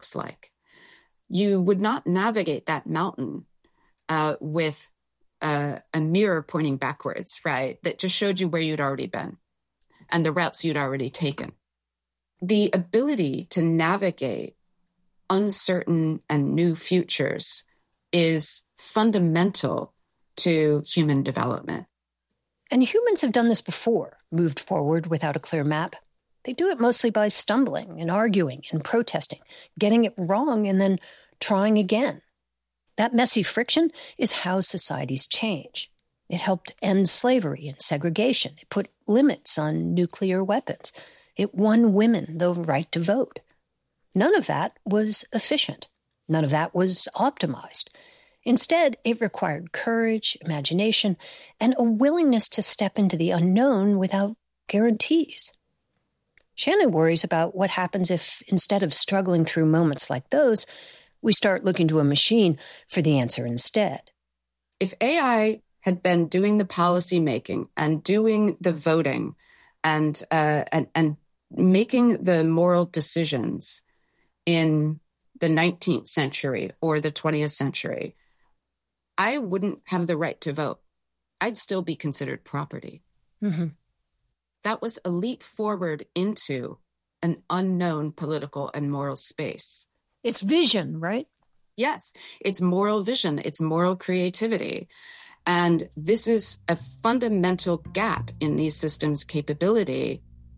looks like. You would not navigate that mountain with a mirror pointing backwards, right? That just showed you where you'd already been and the routes you'd already taken. The ability to navigate uncertain and new futures is fundamental to human development. And humans have done this before, moved forward without a clear map. They do it mostly by stumbling and arguing and protesting, getting it wrong and then trying again. That messy friction is how societies change. It helped end slavery and segregation. It put limits on nuclear weapons. It won women the right to vote. None of that was efficient. None of that was optimized. Instead, it required courage, imagination, and a willingness to step into the unknown without guarantees. Shannon worries about what happens if, instead of struggling through moments like those, we start looking to a machine for the answer instead. If AI had been doing the policy making and doing the voting and making the moral decisions in the 19th century or the 20th century, I wouldn't have the right to vote. I'd still be considered property. Mm-hmm. That was a leap forward into an unknown political and moral space. It's vision, right? Yes, it's moral vision, it's moral creativity. And this is a fundamental gap in these systems' capability.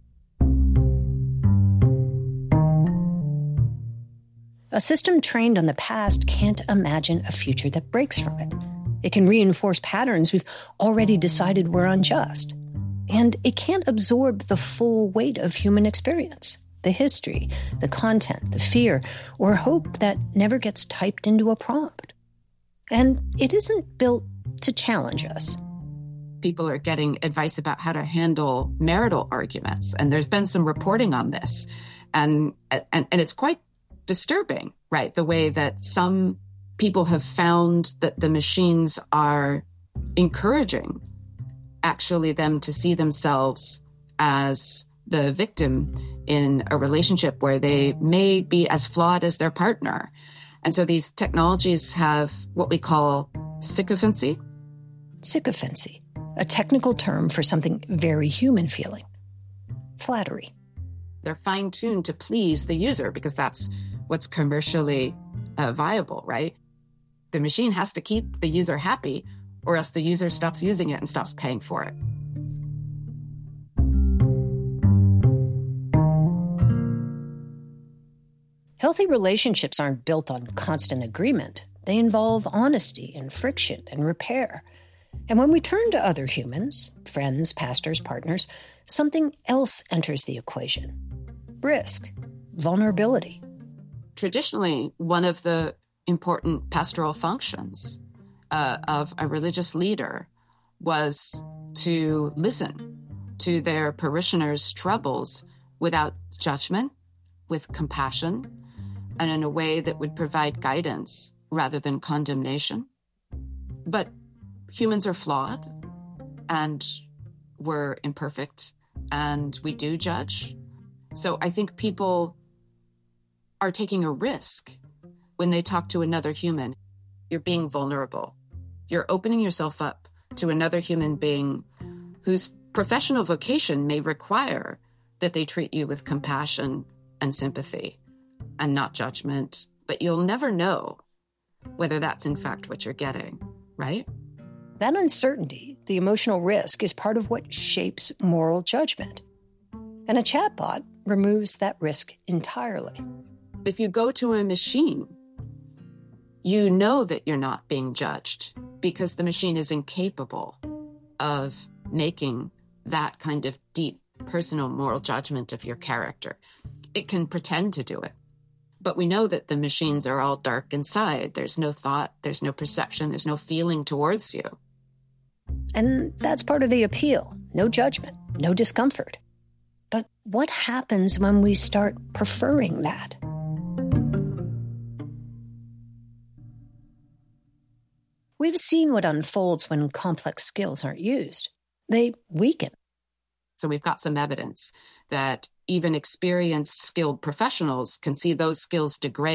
A system trained on the past can't imagine a future that breaks from it. It can reinforce patterns we've already decided were unjust. And it can't absorb the full weight of human experience, the history, the content, the fear, or hope that never gets typed into a prompt. And it isn't built to challenge us. People are getting advice about how to handle marital arguments, and there's been some reporting on this. And it's quite disturbing, right? The way that some people have found that the machines are encouraging actually them to see themselves as the victim in a relationship where they may be as flawed as their partner. And so these technologies have what we call sycophancy. Sycophancy, a technical term for something very human feeling. Flattery. They're fine-tuned to please the user because that's what's commercially viable, right? The machine has to keep the user happy or else the user stops using it and stops paying for it. Healthy relationships aren't built on constant agreement. They involve honesty and friction and repair. And when we turn to other humans, friends, pastors, partners, something else enters the equation. Risk, vulnerability. Traditionally, one of the important pastoral functions of a religious leader was to listen to their parishioners' troubles without judgment, with compassion, and in a way that would provide guidance rather than condemnation. But humans are flawed, and we're imperfect, and we do judge. So I think people are taking a risk when they talk to another human. You're being vulnerable. You're opening yourself up to another human being whose professional vocation may require that they treat you with compassion and sympathy and not judgment. But you'll never know whether that's in fact what you're getting, right? That uncertainty, the emotional risk, is part of what shapes moral judgment. And a chatbot removes that risk entirely. If you go to a machine, you know that you're not being judged because the machine is incapable of making that kind of deep personal moral judgment of your character. It can pretend to do it. But we know that the machines are all dark inside. There's no thought, there's no perception, there's no feeling towards you. And that's part of the appeal. No judgment, no discomfort. But what happens when we start preferring that? We've seen what unfolds when complex skills aren't used. They weaken. So we've got some evidence that even experienced, skilled professionals can see those skills degrade